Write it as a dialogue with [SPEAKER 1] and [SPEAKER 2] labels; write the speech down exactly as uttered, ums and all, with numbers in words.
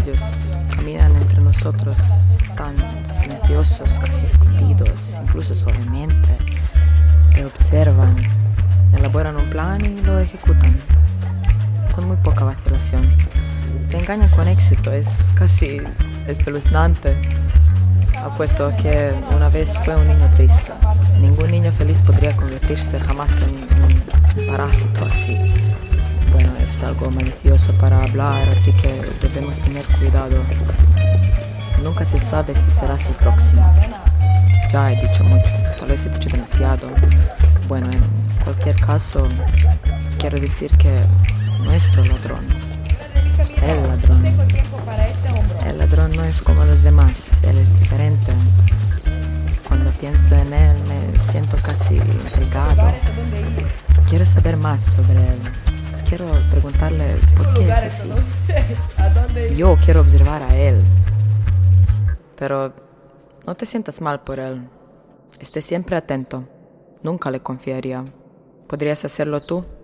[SPEAKER 1] ellos caminan entre nosotros tan silenciosos, casi escondidos, incluso suavemente. Te observan, elaboran un plan y lo ejecutan, con muy poca vacilación. Te engañan con éxito, es casi espeluznante. Apuesto a que una vez fue un niño triste. Ningún niño feliz podría convertirse jamás en un parásito así. Bueno, es algo malicioso para hablar, así que debemos tener cuidado. Nunca se sabe si serás el próximo. Ya he dicho mucho, tal vez he dicho demasiado. Bueno, en cualquier caso, quiero decir que nuestro ladrón, el ladrón, el ladrón no es como los demás, él es diferente. Cuando pienso en él me siento casi intrigado. Quiero saber más sobre él. Quiero preguntarle por qué es así. Yo quiero observar a él. Pero no te sientas mal por él. Esté siempre atento. Nunca le confiaría. ¿Podrías hacerlo tú?